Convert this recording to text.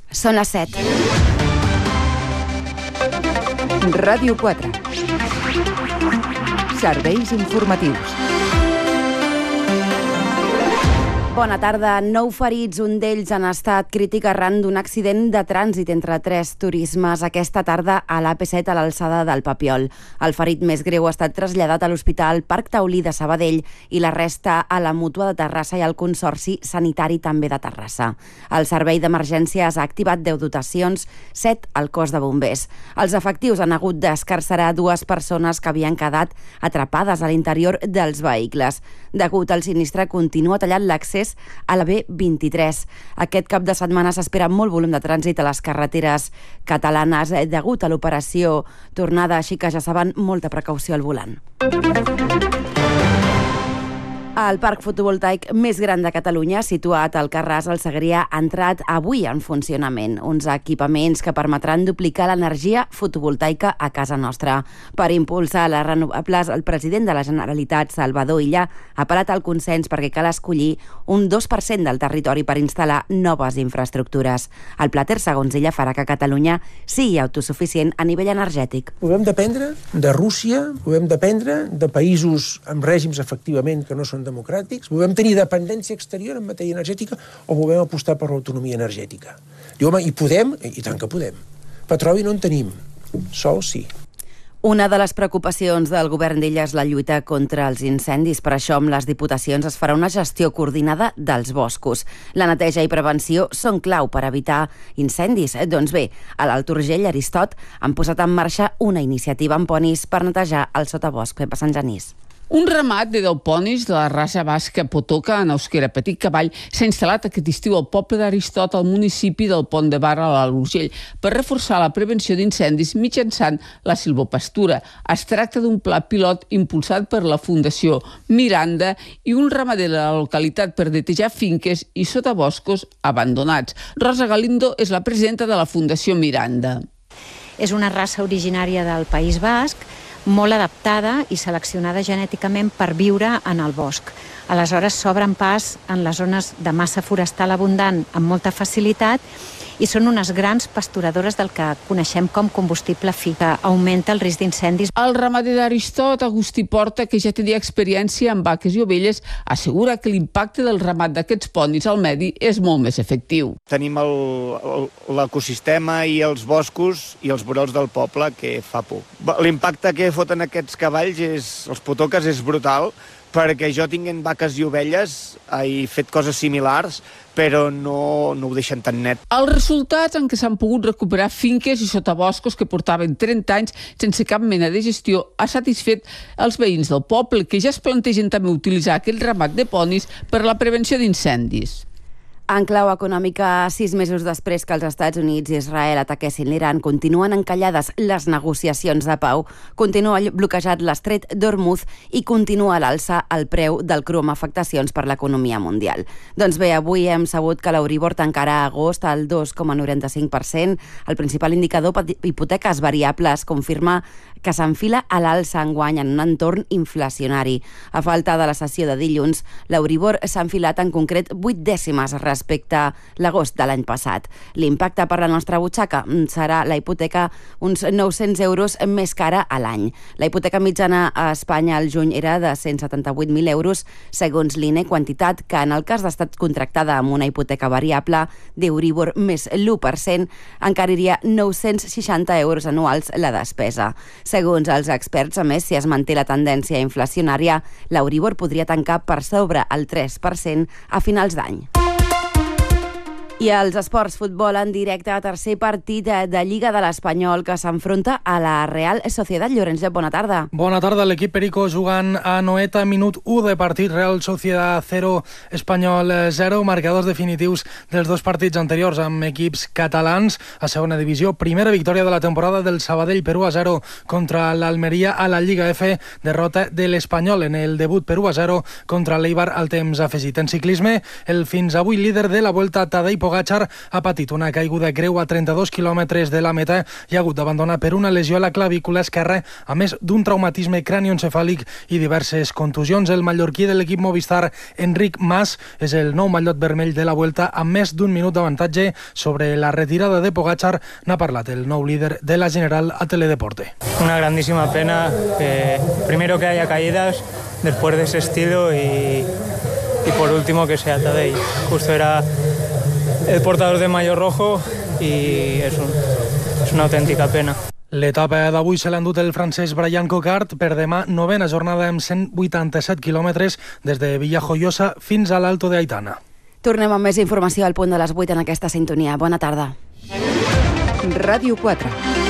Són les 7. Ràdio 4. Serveis informatius. Bona tarda. 9 ferits, un d'ells en estat crític arran d'un accident de trànsit entre 3 turismes aquesta tarda a l'AP7 a l'alçada del Papiol. El ferit més greu ha estat traslladat a l'Hospital Parc Taulí de Sabadell i la resta a la Mútua de Terrassa i al Consorci Sanitari també de Terrassa. El servei d'emergències ha activat 10 dotacions, 7 al cos de bombers. Els efectius han hagut d'escarcerar 2 persones que havien quedat atrapades a l'interior dels vehicles. Degut al sinistre, continua tallat l'accés a la B23. Aquest cap de setmana s'espera molt volum de trànsit a les carreteres catalanes degut a l'operació Tornada, així que ja saben, molta precaució al volant. El parc fotovoltaic més gran de Catalunya, situat al Carràs al Segrià, ha entrat avui en funcionament. Uns equipaments que permetran duplicar l'energia fotovoltaica a casa nostra. Per impulsar les renovables, el president de la Generalitat, Salvador Illa, ha apel·lat al consens perquè cal escollir un 2% del territori per instal·lar noves infraestructures. El Plater, segons ella, farà que Catalunya sigui autosuficient a nivell energètic. Podem dependre de Rússia, podem dependre de països amb règims efectivament que no són democràtics, podem tenir dependència exterior en matèria energètica o podem apostar per l'autonomia energètica. Diu, home, i podem? I tant que podem. Petroli no en tenim, sol sí. Una de les preocupacions del govern d'Illa és la lluita contra els incendis. Per això, amb les diputacions es farà una gestió coordinada dels boscos. La neteja i prevenció són clau per evitar incendis. Doncs bé, a l'Alt Urgell, Aristot, han posat en marxa una iniciativa amb ponis per netejar el sotabosc. Pepa Sant Genís. Un ramat de 10 ponis de la raça basca Potoca, en euskera Petit Cavall, s'ha instal·lat aquest estiu al poble d'Aristot, al municipi del Pont de Bar a l'Alt Urgell, per reforçar la prevenció d'incendis mitjançant la silvopastura. Es tracta d'un pla pilot impulsat per la Fundació Miranda i un ramader de la localitat per netejar finques i sotaboscos abandonats. Rosa Galindo és la presidenta de la Fundació Miranda. És una raça originària del País Basc, molt adaptada i seleccionada genèticament per viure en el bosc. Aleshores s'obren pas en les zones de massa forestal abundant amb molta facilitat i són unes grans pasturadores del que coneixem com combustible fi, que augmenta el risc d'incendis. El ramader d'Aristot, Agustí Porta, que ja tenia experiència amb vaques i ovelles, assegura que l'impacte del ramat d'aquests ponis al medi és molt més efectiu. Tenim l'ecosistema i els boscos i els vorerols del poble, que fa por. L'impacte que foten aquests cavalls, els potoques, és brutal, perquè jo tinguent vaques i ovelles he fet coses similars, però no ho deixen tan net. Els resultats en què s'han pogut recuperar finques i sotaboscos que portaven 30 anys sense cap mena de gestió ha satisfet els veïns del poble, que ja es plantegen també utilitzar aquest ramat de ponis per a la prevenció d'incendis. En clau econòmica, 6 mesos després que els Estats Units i Israel ataquessin l'Iran, continuen encallades les negociacions de pau, continua bloquejat l'estret d'Hormuz i continua a l'alça el preu del cru amb afectacions per l'economia mundial. Doncs bé, avui hem sabut que l'Euribor tancarà a agost al 2,95%. El principal indicador hipoteques variables confirma que s'enfila a l'alça enguany en un entorn inflacionari. A falta de la sessió de dilluns, l'Euribor s'ha enfilat en concret 8 dècimes respecte a l'agost de l'any passat. L'impacte per la nostra butxaca serà la hipoteca uns 900 euros més cara a l'any. La hipoteca mitjana a Espanya al juny era de 178.000 euros, segons l'INE, quantitat que en el cas d'estat contractada amb una hipoteca variable d'Euribor més l'1% encariria 960 euros anuals la despesa. Segons els experts, a més, si es manté la tendència inflacionària, l'Euribor podria tancar per sobre el 3% a finals d'any. I els esports, futbol en directe, tercer partit de Lliga de l'Espanyol que s'enfronta a la Real Sociedad. Llorenç Llop, bona tarda. Bona tarda, l'equip Perico jugant a Noeta, minut 1 de partit, Real Sociedad 0, Espanyol 0, marcadors definitius dels dos partits anteriors amb equips catalans a segona divisió. Primera victòria de la temporada del Sabadell per 1-0 contra l'Almeria a la Lliga F, derrota de l'Espanyol en el debut per 1-0 contra l'Eibar al temps afegit. En ciclisme, el fins avui líder de la Vuelta, Tadej Pogačar ha patit una caiguda greu a 32 quilòmetres de la meta i ha hagut d'abandonar per una lesió a la clavícula esquerra, a més d'un traumatisme cranioencefàlic i diverses contusions. El mallorquí de l'equip Movistar, Enric Mas, és el nou mallot vermell de la Vuelta amb més d'un minut d'avantatge sobre la retirada de Pogačar. N'ha parlat el nou líder de la General a Teledeporte. Una grandísima pena, primero que haya caídas después de ese estilo y por último que sea Tadej. Justo era el portador de maillot rojo y es una auténtica pena. L'etapa d'avui se l'ha endut el francès Brian Cocard. Per demà, novena jornada amb 187 quilòmetres des de Villajoyosa fins a l'Alto de Aitana. Tornem amb més informació al punt de les 8 en aquesta sintonia. Bona tarda. Ràdio 4.